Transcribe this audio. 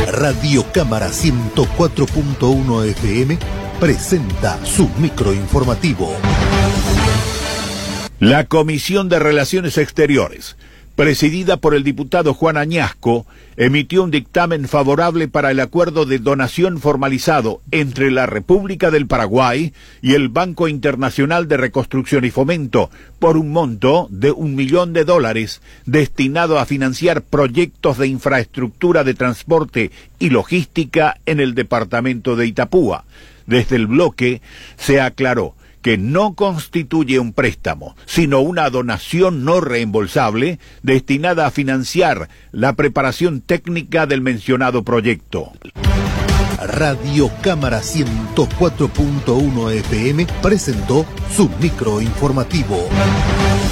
Radio Cámara 104.1 FM presenta su microinformativo. La Comisión de Relaciones Exteriores, presidida por el diputado Juan Añasco, emitió un dictamen favorable para el acuerdo de donación formalizado entre la República del Paraguay y el Banco Internacional de Reconstrucción y Fomento por un monto de $1 millón destinado a financiar proyectos de infraestructura de transporte y logística en el departamento de Itapúa. Desde el bloque se aclaró que no constituye un préstamo, sino una donación no reembolsable destinada a financiar la preparación técnica del mencionado proyecto. Radio Cámara 104.1 FM presentó su microinformativo.